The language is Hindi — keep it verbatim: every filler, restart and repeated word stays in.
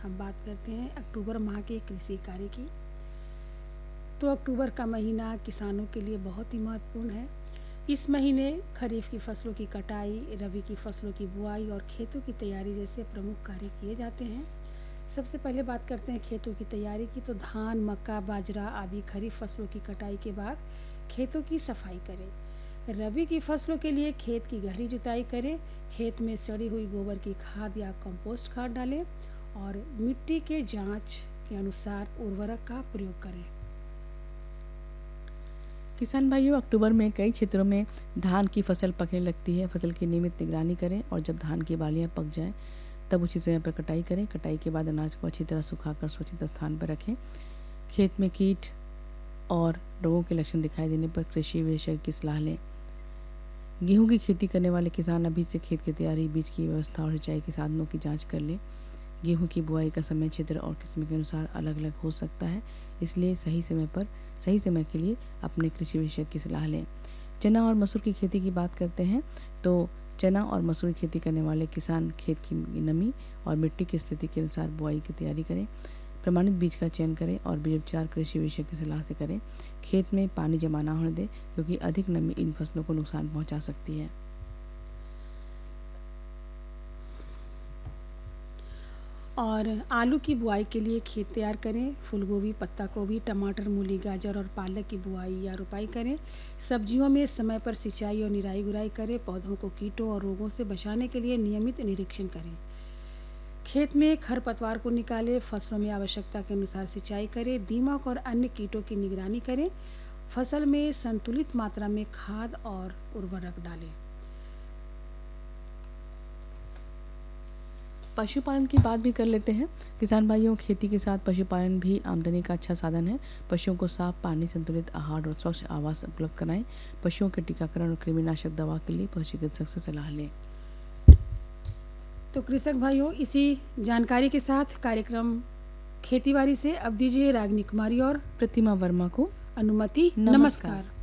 हम बात करते हैं अक्टूबर माह के कृषि कार्य की। तो अक्टूबर का महीना किसानों के लिए बहुत ही महत्वपूर्ण है। इस महीने खरीफ की फसलों की कटाई, रबी की फसलों की बुआई और खेतों की तैयारी जैसे प्रमुख कार्य किए जाते हैं। सबसे पहले बात करते हैं खेतों की तैयारी की। तो धान, मक्का, बाजरा आदि खरीफ फसलों की कटाई के बाद खेतों की सफाई करें। रबी की फसलों के लिए खेत की गहरी जुताई करें। खेत में सड़ी हुई गोबर की खाद या कंपोस्ट खाद डालें और मिट्टी के जांच के अनुसार उर्वरक का प्रयोग करें। किसान भाइयों, अक्टूबर में कई क्षेत्रों में धान की फसल पकने लगती है। फसल की नियमित निगरानी करें और जब धान की बालियां पक जाएं तब उसी समय पर कटाई करें। कटाई के बाद अनाज को अच्छी तरह सुखाकर सुरक्षित स्थान पर रखें। खेत में कीट और रोगों के लक्षण दिखाई देने पर कृषि विशेषज्ञ की सलाह लें। गेहूं की खेती करने वाले किसान अभी से खेत की तैयारी, बीज की व्यवस्था और सिंचाई के साधनों की जांच कर लें। गेहूं की बुआई का समय क्षेत्र और किस्म के अनुसार अलग अलग हो सकता है, इसलिए सही समय पर सही समय के लिए अपने कृषि विशेषज्ञ की सलाह लें। चना और मसूर की खेती की बात करते हैं तो चना और मसूर की खेती करने वाले किसान खेत की नमी और मिट्टी की स्थिति के अनुसार बुआई की तैयारी करें। प्रमाणित बीज का चयन करें और बीज उपचार कृषि विशेषज्ञ की सलाह से करें। खेत में पानी जमा ना होने दें क्योंकि अधिक नमी इन फसलों को नुकसान पहुंचा सकती है। और आलू की बुआई के लिए खेत तैयार करें। फूलगोभी, पत्ता गोभी, टमाटर, मूली, गाजर और पालक की बुआई या रोपाई करें। सब्जियों में समय पर सिंचाई और निराई गुड़ाई करें। पौधों को कीटों और रोगों से बचाने के लिए नियमित निरीक्षण करें। खेत में खरपतवार को निकालें। फसलों में आवश्यकता के अनुसार सिंचाई करें। दीमक और अन्य कीटों की निगरानी करें। फसल में संतुलित मात्रा में खाद और उर्वरक डालें। पशुपालन की बात भी कर लेते हैं। किसान भाइयों, खेती के साथ पशुपालन भी आमदनी का अच्छा साधन है। पशुओं को साफ पानी, संतुलित आहार और स्वच्छ आवास उपलब्ध कराएं। पशुओं के टीकाकरण और कृमिनाशक दवा के लिए पशु चिकित्सक से सलाह लें। तो कृषक भाइयों, इसी जानकारी के साथ कार्यक्रम खेतीबाड़ी से अब दीजिए रागिनी कुमारी और प्रतिमा वर्मा को अनुमति। नमस्कार। नमस्कार।